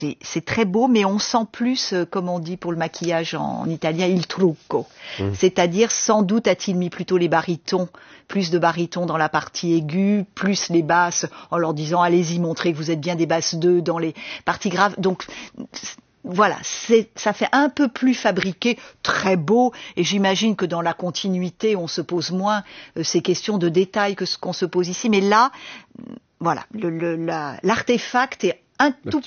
C'est très beau, mais on sent plus, comme on dit pour le maquillage en italien, il trucco. C'est-à-dire, sans doute a-t-il mis plutôt les barytons, plus de barytons dans la partie aiguë, plus les basses, en leur disant, allez-y, montrez que vous êtes bien des basses 2 dans les parties graves. Donc, voilà, ça fait un peu plus fabriqué, très beau, et j'imagine que dans la continuité, on se pose moins ces questions de détails que ce qu'on se pose ici. Mais là, voilà, l'artefact est un tout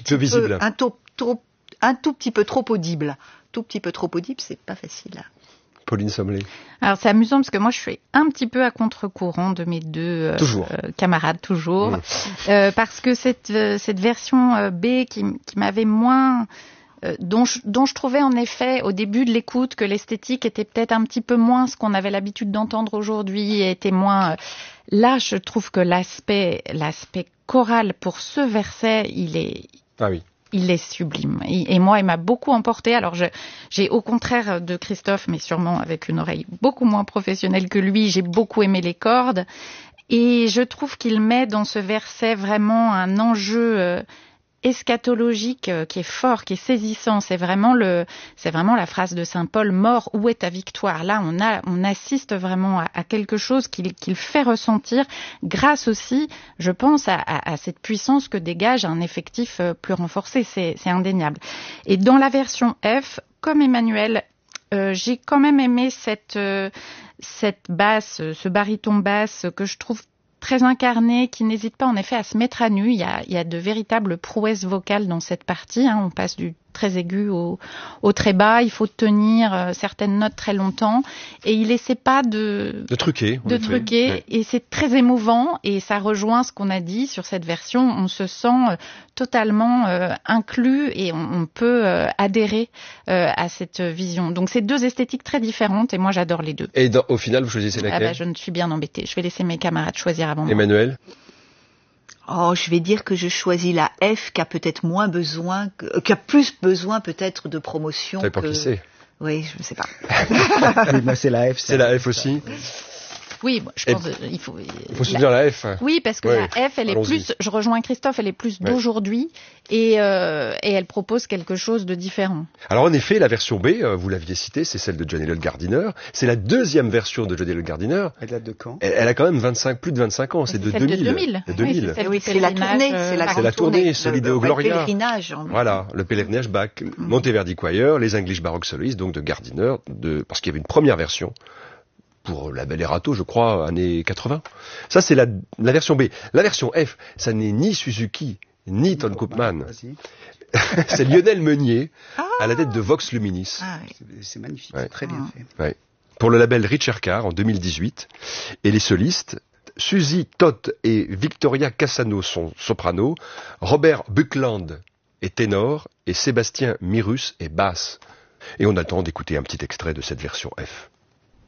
petit peu trop audible. Tout petit peu trop audible, c'est pas facile. Pauline Sommelet. Alors c'est amusant parce que moi je suis un petit peu à contre-courant de mes deux camarades toujours, parce que cette version B qui m'avait moins dont je trouvais en effet au début de l'écoute que l'esthétique était peut-être un petit peu moins ce qu'on avait l'habitude d'entendre aujourd'hui, et était moins. Là, je trouve que l'aspect choral pour ce verset, il est sublime. Et moi, il m'a beaucoup emporté. Alors, j'ai au contraire de Christophe, mais sûrement avec une oreille beaucoup moins professionnelle que lui, j'ai beaucoup aimé les cordes. Et je trouve qu'il met dans ce verset vraiment un enjeu eschatologique qui est fort, qui est saisissant. C'est vraiment la phrase de saint Paul, mort, où est ta victoire? Là, on assiste vraiment à quelque chose qu'il fait ressentir, grâce aussi, je pense, à cette puissance que dégage un effectif plus renforcé. C'est indéniable. Et dans la version F, comme Emmanuel, j'ai quand même aimé cette basse, ce baryton basse que je trouve très incarné, qui n'hésite pas en effet à se mettre à nu. Il y a de véritables prouesses vocales dans cette partie. On passe du très aigu au très bas. Il faut tenir certaines notes très longtemps. Et il essaie pas de truquer. Ouais. Et c'est très émouvant. Et ça rejoint ce qu'on a dit sur cette version. On se sent totalement inclus et on peut adhérer à cette vision. Donc c'est deux esthétiques très différentes et moi j'adore les deux. Et au final, vous choisissez laquelle? Je ne suis bien embêtée. Je vais laisser mes camarades choisir avant moi. Emmanuel? Je vais dire que je choisis la F, qui a peut-être moins besoin, qui a plus besoin peut-être de promotion. Vous savez pas qui c'est? Oui, je ne sais pas. Oui, moi c'est la F. C'est la F aussi. Oui, je pense qu'il faut soutenir la F. Oui, parce que la F, elle est plus, je rejoins Christophe, elle est plus d'aujourd'hui et elle propose quelque chose de différent. Alors en effet, la version B, vous l'aviez citée, c'est celle de Johnny Elliott Gardiner. C'est la deuxième version de Johnny Elliott Gardiner. Elle date de quand? Elle a quand même plus de 25 ans, c'est de 2000. Oui, c'est la tournée. C'est la tournée, Solideo Gloria. Le pèlerinage. Voilà, le pèlerinage Bach, Monteverdi Choir, les English Baroque Soloists, donc de Gardiner, parce qu'il y avait une première version pour la Belle Erato, je crois, années 80. Ça, c'est la version B. La version F, ça n'est ni Suzuki, ni Ton Koopman. C'est Lionel Meunier, à la tête de Vox Luminis. C'est magnifique, c'est très bien fait. Ouais. Pour le label Richard Carr, en 2018. Et les solistes, Suzy Toth et Victoria Cassano sont soprano, Robert Buckland est ténor, et Sébastien Mirus est basse. Et on a le temps d'écouter un petit extrait de cette version F.